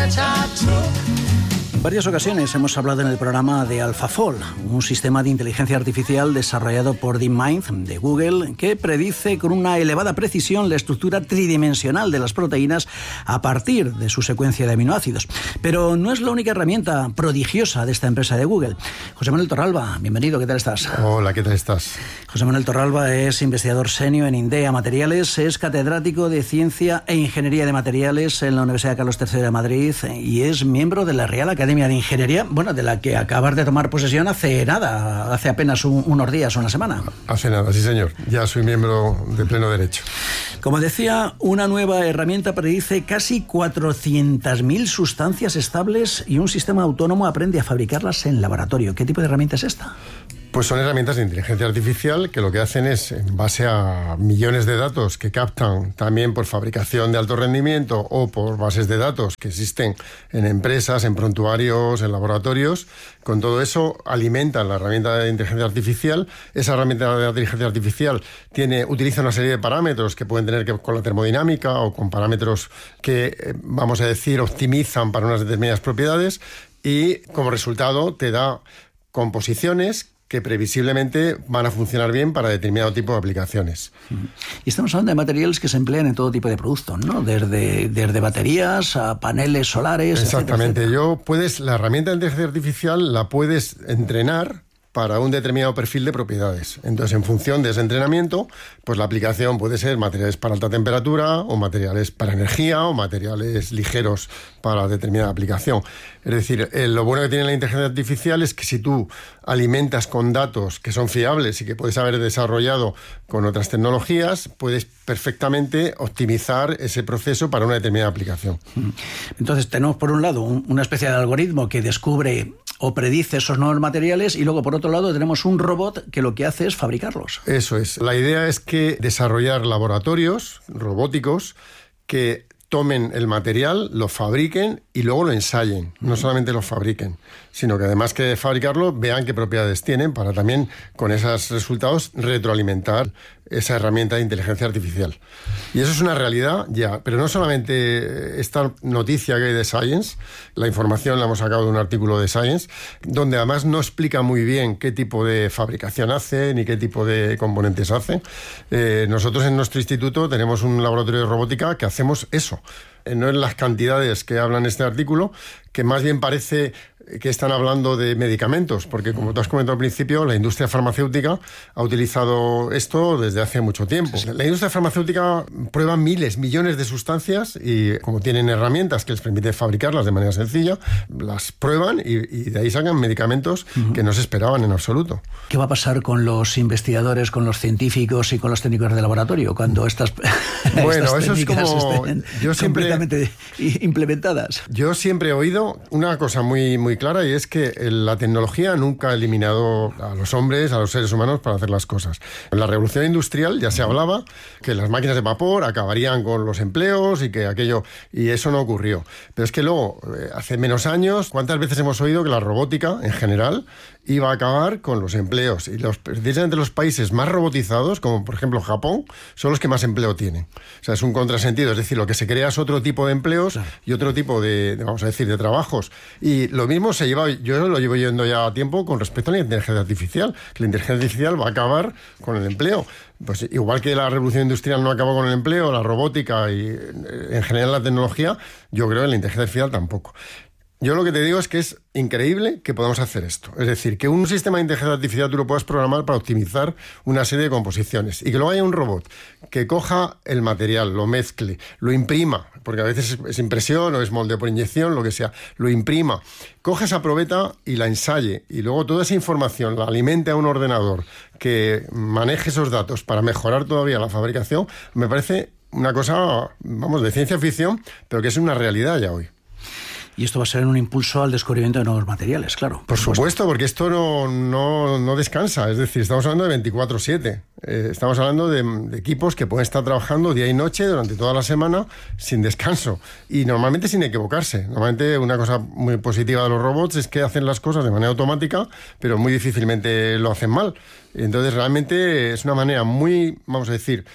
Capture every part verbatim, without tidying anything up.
En varias ocasiones hemos hablado en el programa de AlphaFold, un sistema de inteligencia artificial desarrollado por DeepMind de Google que predice con una elevada precisión la estructura tridimensional de las proteínas a partir de su secuencia de aminoácidos. Pero no es la única herramienta prodigiosa de esta empresa de Google. José Manuel Torralba, bienvenido, ¿qué tal estás? Hola, ¿qué tal estás? José Manuel Torralba es investigador senior en INDEA Materiales, es catedrático de Ciencia e Ingeniería de Materiales en la Universidad Carlos tercero de Madrid y es miembro de la Real Academia de Ingeniería, bueno, de la que acabas de tomar posesión hace nada, hace apenas un, unos días o una semana. Hace nada, sí señor, ya soy miembro de pleno derecho. Como decía, una nueva herramienta predice casi cuatrocientas mil sustancias estables y un sistema autónomo aprende a fabricarlas en laboratorio. ¿Qué tipo de herramienta es esta? Pues son herramientas de inteligencia artificial que lo que hacen es, en base a millones de datos que captan también por fabricación de alto rendimiento o por bases de datos que existen en empresas, en prontuarios, en laboratorios, con todo eso alimentan la herramienta de inteligencia artificial. Esa herramienta de inteligencia artificial tiene, utiliza una serie de parámetros que pueden tener que ver con la termodinámica o con parámetros que, vamos a decir, optimizan para unas determinadas propiedades y como resultado te da composiciones que previsiblemente van a funcionar bien para determinado tipo de aplicaciones. Y estamos hablando de materiales que se emplean en todo tipo de productos, ¿no? Desde, desde baterías a paneles solares. Exactamente. Etcétera, etcétera. Yo puedes, la herramienta de inteligencia artificial la puedes entrenar para un determinado perfil de propiedades. Entonces, en función de ese entrenamiento, pues la aplicación puede ser materiales para alta temperatura, o materiales para energía, o materiales ligeros para determinada aplicación. Es decir, eh, lo bueno que tiene la inteligencia artificial es que si tú alimentas con datos que son fiables y que puedes haber desarrollado con otras tecnologías, puedes perfectamente optimizar ese proceso para una determinada aplicación. Entonces, tenemos por un lado un, una especie de algoritmo que descubre o predice esos nuevos materiales y luego por otro lado tenemos un robot que lo que hace es fabricarlos. Eso es. La idea es que desarrollar laboratorios robóticos que tomen el material, lo fabriquen y luego lo ensayen. No solamente lo fabriquen, sino que además que de fabricarlo vean qué propiedades tienen para también con esos resultados retroalimentar esa herramienta de inteligencia artificial. Y eso es una realidad ya, pero no solamente esta noticia que hay de Science, la información la hemos sacado de un artículo de Science, donde además no explica muy bien qué tipo de fabricación hace ni qué tipo de componentes hace. Eh, nosotros en nuestro instituto tenemos un laboratorio de robótica que hacemos eso. Eh, no en las cantidades que habla en este artículo, que más bien parece que están hablando de medicamentos, porque como tú has comentado al principio, la industria farmacéutica ha utilizado esto desde hace mucho tiempo. La industria farmacéutica prueba miles, millones de sustancias y como tienen herramientas que les permiten fabricarlas de manera sencilla, las prueban y, y de ahí sacan medicamentos uh-huh. que no se esperaban en absoluto. ¿Qué va a pasar con los investigadores, con los científicos y con los técnicos de laboratorio cuando estas, bueno, estas eso técnicas es como, estén yo siempre, completamente implementadas? Yo siempre he oído una cosa muy, muy clara y es que la tecnología nunca ha eliminado a los hombres, a los seres humanos para hacer las cosas. En la revolución industrial ya se hablaba que las máquinas de vapor acabarían con los empleos y que aquello, y eso no ocurrió. Pero es que luego, hace menos años, ¿cuántas veces hemos oído que la robótica en general iba a acabar con los empleos? Y los, precisamente los países más robotizados, como por ejemplo Japón, son los que más empleo tienen. O sea, es un contrasentido, es decir, lo que se crea es otro tipo de empleos claro. y otro tipo de, de, vamos a decir, de trabajos. Y lo mismo se lleva, yo lo llevo yendo ya a tiempo con respecto a la inteligencia artificial, que la inteligencia artificial va a acabar con el empleo. Pues igual que la revolución industrial no acabó con el empleo, la robótica y en general la tecnología, yo creo que la inteligencia artificial tampoco. Yo lo que te digo es que es increíble que podamos hacer esto. Es decir, que un sistema de inteligencia artificial tú lo puedas programar para optimizar una serie de composiciones y que luego haya un robot que coja el material, lo mezcle, lo imprima, porque a veces es impresión o es molde por inyección, lo que sea, lo imprima, coge esa probeta y la ensaye y luego toda esa información la alimente a un ordenador que maneje esos datos para mejorar todavía la fabricación, me parece una cosa, vamos, de ciencia ficción, pero que es una realidad ya hoy. Y esto va a ser un impulso al descubrimiento de nuevos materiales, claro. Por, por supuesto, supuesto, porque esto no, no, no descansa. Es decir, estamos hablando de veinticuatro siete. Eh, estamos hablando de, de equipos que pueden estar trabajando día y noche durante toda la semana sin descanso. Y normalmente sin equivocarse. Normalmente una cosa muy positiva de los robots es que hacen las cosas de manera automática, pero muy difícilmente lo hacen mal. Entonces realmente es una manera muy, vamos a decir,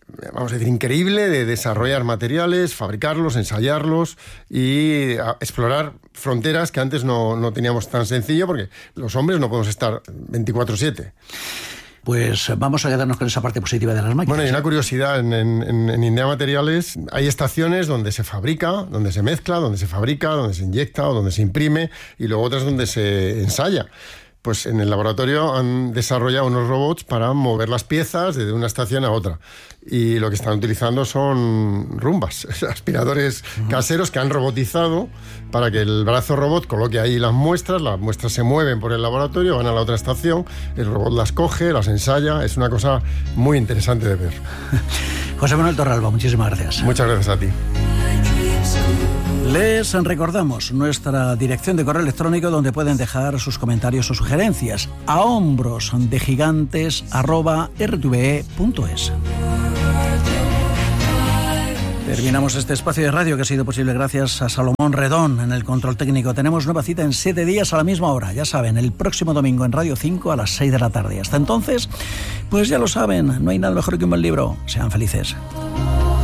vamos a decir, increíble de desarrollar materiales, fabricarlos, ensayarlos y explorar fronteras que antes no, no teníamos tan sencillo, porque los hombres no podemos estar veinticuatro siete. Pues vamos a quedarnos con esa parte positiva de las máquinas. Bueno, y una curiosidad, en, en, en Indea Materiales hay estaciones donde se fabrica, donde se mezcla, donde se fabrica, donde se inyecta o donde se imprime, y luego otras donde se ensaya. Pues en el laboratorio han desarrollado unos robots para mover las piezas de una estación a otra. Y lo que están utilizando son rumbas, aspiradores uh-huh. caseros que han robotizado para que el brazo robot coloque ahí las muestras, las muestras se mueven por el laboratorio, van a la otra estación, el robot las coge, las ensaya. Es una cosa muy interesante de ver. José Manuel Torralba, muchísimas gracias. Muchas gracias a ti. Les recordamos nuestra dirección de correo electrónico donde pueden dejar sus comentarios o sugerencias a hombros de gigantes arroba r t v e punto es. Terminamos este espacio de radio que ha sido posible gracias a Salomón Redón en el control técnico. Tenemos nueva cita en siete días a la misma hora. Ya saben, el próximo domingo en Radio cinco a las seis de la tarde. Hasta entonces, pues ya lo saben, no hay nada mejor que un buen libro. Sean felices.